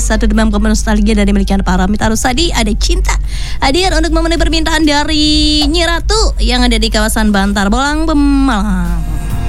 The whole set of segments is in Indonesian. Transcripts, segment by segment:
satu demam kopi nostalgia dari miliknya para Mita Rusadi. Ada Cinta hadir untuk memenuhi permintaan dari Nyi Ratu yang ada di kawasan Bantar Bolang, Pemalang.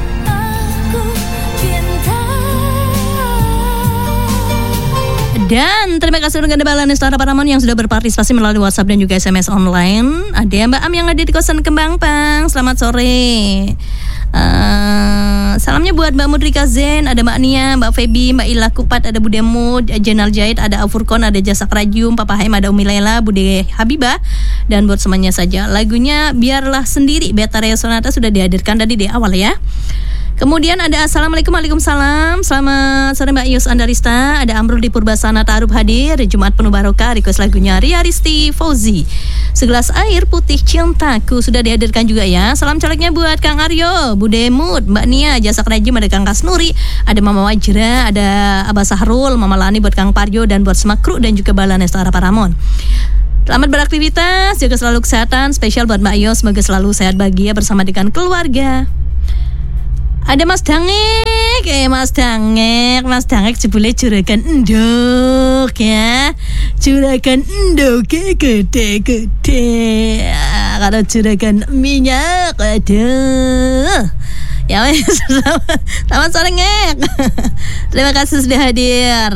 Dan terima kasih untuk Anda Balani Setara Paramon yang sudah berpartisipasi melalui WhatsApp dan juga SMS online. Ada Mbak Am yang ada di kawasan Kembang Pang. Selamat sore. Salamnya buat Mbak Mudrika Zen, ada Mbak Nia, Mbak Feby, Mbak Ila Kupat, ada Bude Mud, Jenal Jahit, ada Afurkon, ada Jasak Rajum, Papa Haim, ada Umi Lela, Bude Habibah, dan buat semuanya saja. Lagunya Biarlah Sendiri, Betarea Sonata sudah dihadirkan tadi di awal ya. Kemudian ada Assalamualaikum, Waalaikumsalam. Selamat sore Mbak Yus Andarista. Ada Amrul di Purbasana Ta'aruf hadir. Jumat penuh barokah. Request lagunya Ria Risti Fauzi, Segelas Air Putih Cintaku sudah dihadirkan juga ya. Salam coleknya buat Kang Aryo, Bude Mud, Mbak Nia, Jasak Rajim, ada Kang Kasnuri, ada Mama Wajra, ada Abah Sahrul, Mama Lani buat Kang Parjo, dan buat Semakru dan juga Balane Setara Paramon. Selamat beraktivitas, jaga selalu kesehatan. Spesial buat Mbak Yos, semoga selalu sehat bahagia bersama dengan keluarga. Ada Mas Dangek, Mas Dangek jebule juragan endok ya. Juragan endok gede-gede. Kalau juragan minyak, aduh. Ya wes, selamat sore Ngek. Terima kasih sudah hadir.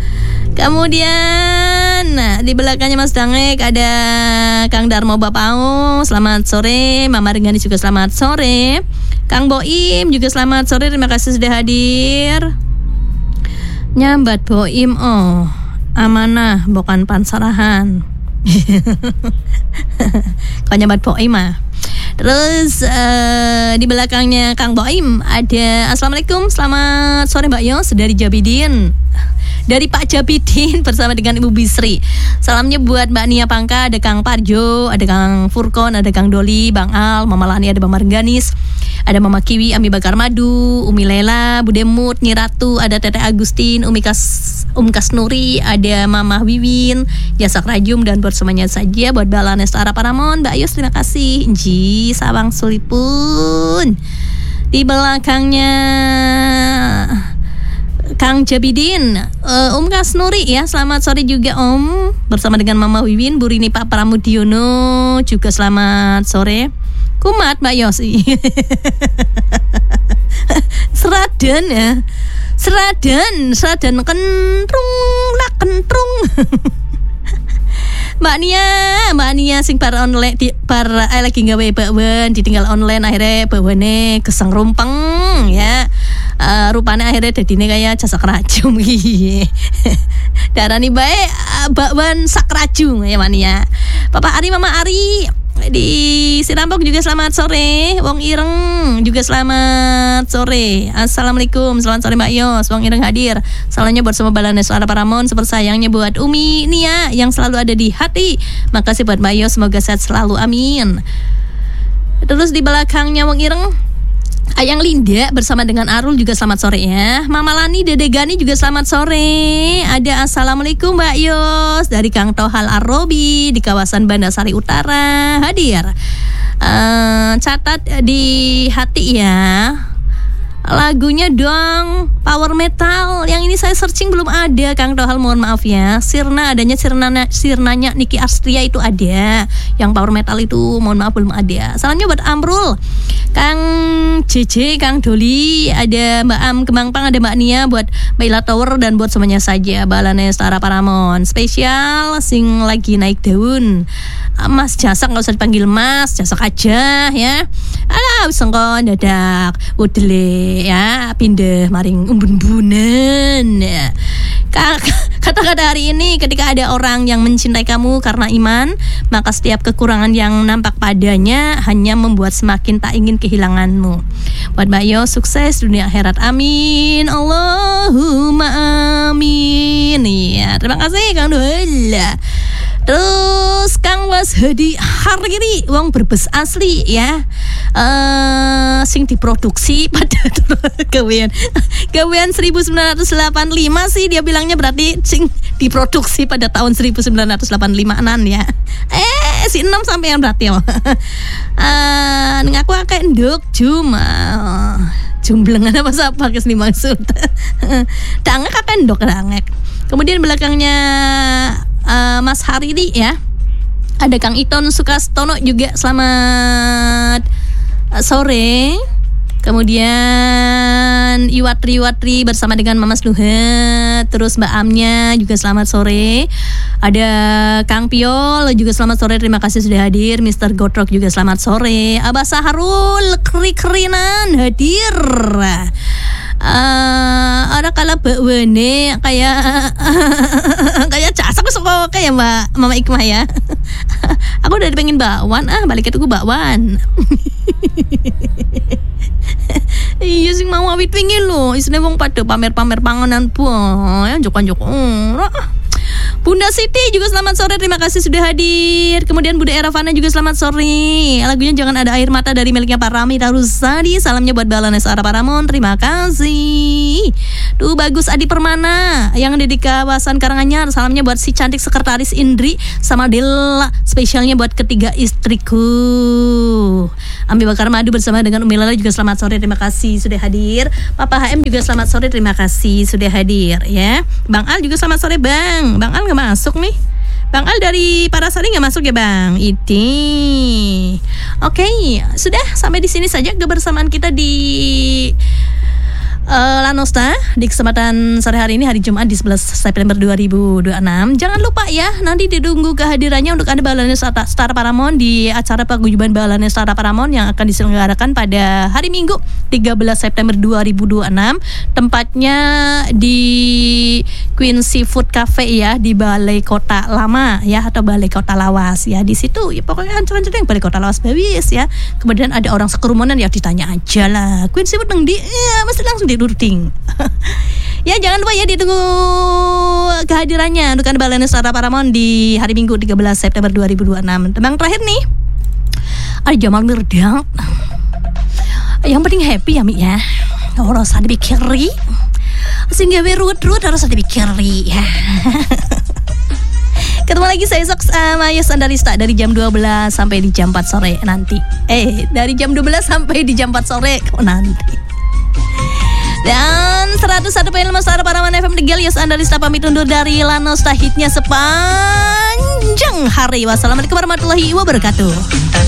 Kemudian di belakangnya Mas Dangek ada Kang Darmo Bapau, selamat sore. Mama Rengani juga selamat sore. Kang Boim juga selamat sore, terima kasih sudah hadir. Nyambat Boim, oh amanah bukan pansarahan. Kau nyambat Boim ah. Terus di belakangnya Kang Boim ada Assalamualaikum, selamat sore Mbak Yos dari Jabidin. Dari Pak Jabidin bersama dengan Ibu Bisri. Salamnya buat Mbak Nia Pangka, ada Kang Parjo, ada Kang Furkon, ada Kang Doli, Bang Al, Mama Lani, ada Bang Marganis, ada Mama Kiwi, Ami Bakar Madu, Umi Lela, Bude Mut, Nyi Ratu, ada Tete Agustin, Kasnuri, ada Mama Wiwin, Jasak Rajum, dan buat semuanya saja buat Balane Setara Paramon. Mbak Yus terima kasih. Nji Sawang Sulipun. Di belakangnya Kang Jabidin, Kasnuri ya, selamat sore juga Om. Bersama dengan Mama Wiwin, Burini Pak Pramudiono juga selamat sore. Kumat Mbak Yosi. Seradan ya. Seradan kentrung lah kentrung. Mbak Nia sing para online para lagi gawe bakwan ditinggal online akhirnya bakwane geseng rumpeng ya. Rupanya akhirnya dadine kayak Jasak Rajum iki. Darani bae bakwan sak rajung ya Mania. Papa Ari, Mama Ari di Sirampok juga selamat sore. Wong Ireng juga selamat sore. Assalamualaikum, selamat sore Mbak Yos. Wong Ireng hadir. Salamnya buat semua Balane Suara Paramon. Seperti sayangnya buat Umi Nia yang selalu ada di hati. Makasih buat Mbak Yos, semoga sehat selalu, amin. Terus di belakangnya Wong Ireng Ayang Linda bersama dengan Arul juga selamat sore ya. Mama Lani, Dede Gani juga selamat sore. Ada Assalamualaikum Mbak Yos dari Kang Tohal Arobi di kawasan Bandasari Utara hadir. Catat di hati ya. Lagunya dong power metal. Yang ini saya searching belum ada Kang Tohal, mohon maaf ya. Adanya Sirnanya Niki Astria itu ada. Yang power metal itu mohon maaf belum ada. Salamnya buat Amrul, Kang JJ, Kang Doli, ada Mbak Am Kembang Pang, ada Mbak Nia, buat Mbak Ila Tower, dan buat semuanya saja Balane Setara Paramon. Spesial sing lagi naik daun. Mas Jasak nggak usah dipanggil Mas, Jasak aja ya. Alah sengkon dadak udele ya, pindah maring umbun-bunen ya. Kata-kata hari ini, ketika ada orang yang mencintai kamu karena iman, maka setiap kekurangan yang nampak padanya hanya membuat semakin tak ingin kehilanganmu. Buat Mbak Yo, sukses dunia akhirat, amin. Allahumma amin. Ya, terima kasih Kang Doel. Terus Kang Was Hadi Hargiri, wong Brebes asli ya. Sing diproduksi pada gawean 1985 sih dia bilangnya, berarti sing diproduksi pada tahun 1985an ya. Si 6 sampean berarti ya. Ngaku akeh nduk cuma jumblengan apa sapa kes dimaksud. Dangek akeh nduk dangek. Kemudian belakangnya Mas Haridi ya. Ada Kang Iton Sukastono juga selamat sore. Kemudian Iwatri bersama dengan Mamas Luhet. Terus Mbak Amnya juga selamat sore. Ada Kang Piol juga selamat sore. Terima kasih sudah hadir. Mr. Gotrok juga selamat sore. Abah Saharul kerinan hadir. Ada kala bakwane kayak casak suka kayak Mbak Mama Ikmah ya. Aku udah pengen bakwan, balik itu gue bakwan. Iya sih mau awit pengen lo. Isine wong pada pamer-pamer panganan po, ya jokon-jokon. Bunda Siti juga selamat sore, terima kasih sudah hadir. Kemudian Bunda Eravana juga selamat sore. Lagunya Jangan Ada Air Mata dari miliknya Pak Rami Tarusadi. Salamnya buat Balanes Ara Paramon, terima kasih. Tuh bagus Adi Permana yang ada di kawasan Karanganyar. Salamnya buat si cantik sekretaris Indri sama Della. Spesialnya buat ketiga istriku. Ambil bakar madu bersama dengan Umi Lala juga selamat sore, terima kasih sudah hadir. Papa HM juga selamat sore, terima kasih sudah hadir ya. Bang Al juga selamat sore Bang. Bang Al nggak masuk nih. Bang Al dari Parasari nggak masuk ya Bang. Oke, sudah sampai di sini saja kebersamaan kita di Lanosta di kesempatan sore hari ini, hari Jumat di 11 September 2026. Jangan lupa ya, nanti ditunggu kehadirannya untuk Anda Balanes Star Paramon di acara paguyuban Balanes Star Paramon yang akan diselenggarakan pada hari Minggu 13 September 2026. Tempatnya di Queen Seafood Cafe ya, di Balai Kota Lama ya, atau Balai Kota Lawas ya. Di situ ya pokoknya ancur-ancur yang Balai Kota Lawas Bawis ya. Kemudian ada orang sekerumunan ya, ditanya aja lah, Queen Seafood nang di ya, mesti langsung diruding. Ya jangan lupa ya, ditunggu kehadirannya untuk Anda Balanes Star Paramon di hari Minggu 13 September 2026. Tembang terakhir nih ada Jamal Mirdad. Yang penting happy ya Mi ya. Harus ada dipikiri. Sehingga berut-rut harus ada dipikiri ya. Ketemu lagi saya Sok sama Yos Andalista dari jam 12 sampai di jam 4 sore nanti. Dari jam 12 sampai di jam 4 sore kok nanti. Dan 101.5 Star Paramon FM Tegal, Yos Andalista pamit undur dari Lanosta hitnya sepanjang hari. Wassalamualaikum warahmatullahi wabarakatuh.